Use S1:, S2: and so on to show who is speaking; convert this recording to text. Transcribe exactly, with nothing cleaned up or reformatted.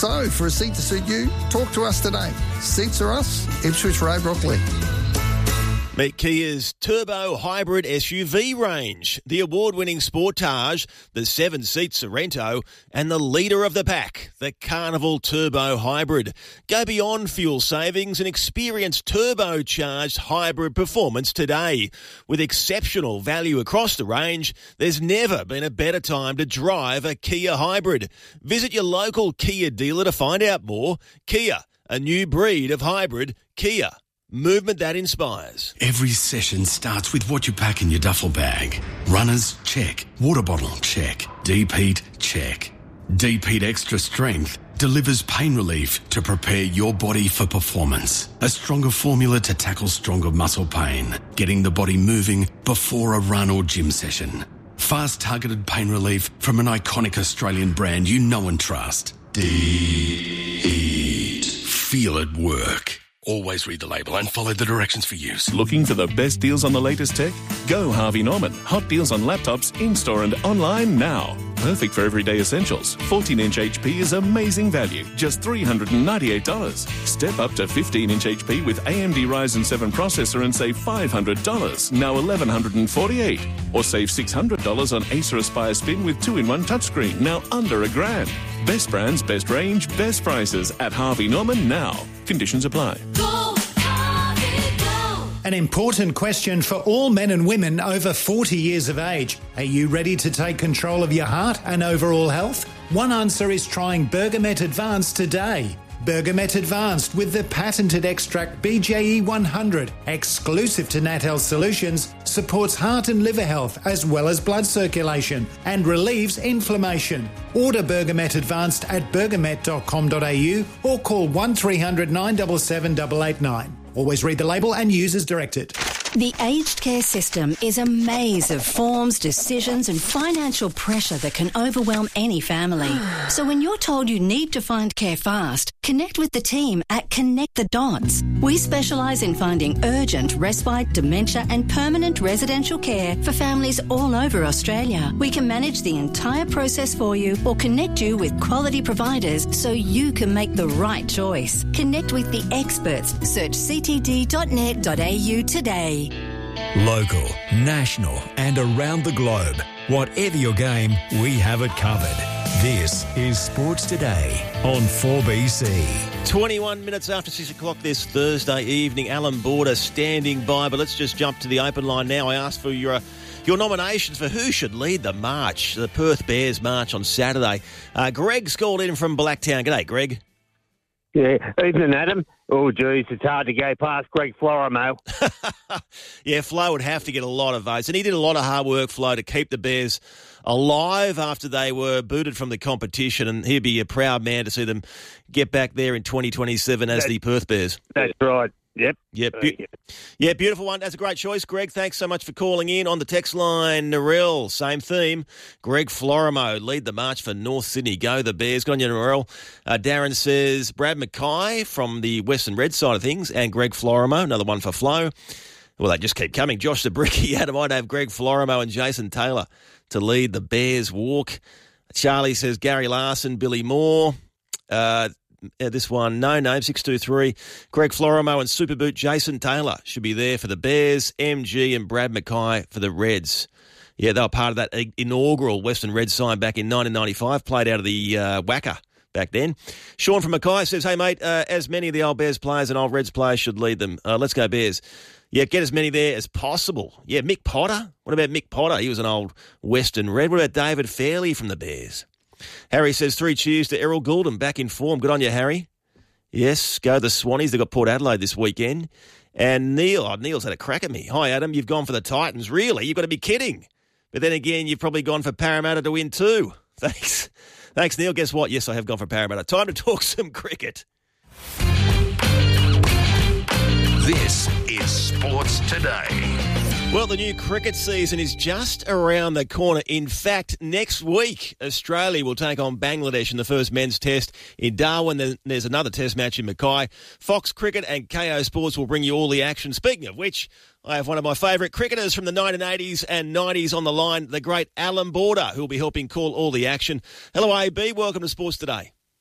S1: So, for a seat to suit you, talk to us today. Seats are us, Ipswich Road, Brooklyn.
S2: Meet Kia's Turbo Hybrid S U V range, the award-winning Sportage, the seven-seat Sorrento, and the leader of the pack, the Carnival Turbo Hybrid. Go beyond fuel savings and experience turbocharged hybrid performance today. With exceptional value across the range, there's never been a better time to drive a Kia hybrid. Visit your local Kia dealer to find out more. Kia, a new breed of hybrid. Kia. Movement that inspires.
S3: Every session starts with what you pack in your duffel bag. Runners, check. Water bottle, check. Deep heat, check. Deep Heat Extra Strength delivers pain relief to prepare your body for performance. A stronger formula to tackle stronger muscle pain, getting the body moving before a run or gym session. Fast targeted pain relief from an iconic Australian brand you know and trust. Deep Heat. Feel it work. Always read the label and follow the directions for use.
S4: Looking for the best deals on the latest tech? Go Harvey Norman. Hot deals on laptops in-store and online now. Perfect for everyday essentials. fourteen-inch H P is amazing value, just three hundred ninety-eight dollars. Step up to fifteen-inch H P with A M D Ryzen seven processor and save five hundred dollars, now eleven forty-eight dollars. Or save six hundred dollars on Acer Aspire Spin with two in one touchscreen, now under a grand. Best brands, best range, best prices at Harvey Norman now. Conditions apply.
S5: Go, Harvey, go.
S6: An important question for all men and women over forty years of age. Are you ready to take control of your heart and overall health? One answer is trying Bergamet Advanced today. Bergamet Advanced with the patented extract B J E one hundred, exclusive to Nat Health Solutions, supports heart and liver health as well as blood circulation and relieves inflammation. Order Bergamet Advanced at bergamet dot com dot a u or call one three hundred nine seven seven eight eight nine. Always read the label and use as directed.
S7: The aged care system is a maze of forms, decisions and financial pressure that can overwhelm any family. So when you're told you need to find care fast, connect with the team at Connect the Dots. We specialise in finding urgent, respite, dementia and permanent residential care for families all over Australia. We can manage the entire process for you or connect you with quality providers so you can make the right choice. Connect with the experts. Search c t d dot net dot a u today.
S8: Local, national and around the globe. Whatever your game, we have it covered. This is Sports Today on four B C.
S2: twenty-one minutes after six o'clock this Thursday evening. Alan Border standing by, but let's just jump to the open line now. I asked for your... Uh, Your nominations for who should lead the march, the Perth Bears march on Saturday. Uh, Greg's called in from Blacktown. G'day, Greg.
S9: Yeah, evening, Adam. Oh, geez, it's hard to go past Greg Florimo.
S2: Yeah, Flo would have to get a lot of votes, and he did a lot of hard work, Flo, to keep the Bears alive after they were booted from the competition, and he'd be a proud man to see them get back there in twenty twenty-seven as that's, the Perth Bears.
S9: That's right. Yep.
S2: Yep. Be- yeah, beautiful one. That's a great choice, Greg. Thanks so much for calling in. On the text line, Narelle, same theme. Greg Florimo, lead the march for North Sydney. Go the Bears. Good on you, Narelle. Uh, Darren says Brad Mackay from the Western Red side of things and Greg Florimo, another one for Flo. Well, they just keep coming. Josh Zabricki, Adam, I'd have Greg Florimo and Jason Taylor to lead the Bears walk. Charlie says Gary Larson, Billy Moore. Uh, Uh, this one, no name, six two three. Greg Florimo and Superboot Jason Taylor should be there for the Bears. M G and Brad Mackay for the Reds. Yeah, they were part of that inaugural Western Red side back in nineteen ninety-five, played out of the uh, Wacker back then. Sean from Mackay says, hey, mate, uh, as many of the old Bears players and old Reds players should lead them. Uh, let's go Bears. Yeah, get as many there as possible. Yeah, Mick Potter. What about Mick Potter? He was an old Western Red. What about David Fairley from the Bears? Harry says, three cheers to Errol Goulden, back in form. Good on you, Harry. Yes, go the Swannies. They've got Port Adelaide this weekend. And Neil, oh, Neil's had a crack at me. Hi, Adam, you've gone for the Titans. Really? You've got to be kidding. But then again, you've probably gone for Parramatta to win too. Thanks. Thanks, Neil. Guess what? Yes, I have gone for Parramatta. Time to talk some cricket.
S3: This is Sports Today.
S2: Well, the new cricket season is just around the corner. In fact, next week, Australia will take on Bangladesh in the first men's test in Darwin. Then there's another test match in Mackay. Fox Cricket and K O Sports will bring you all the action. Speaking of which, I have one of my favourite cricketers from the nineteen eighties and nineties on the line, the great Alan Border, who will be helping call all the action. Hello, A B. Welcome to Sports Today.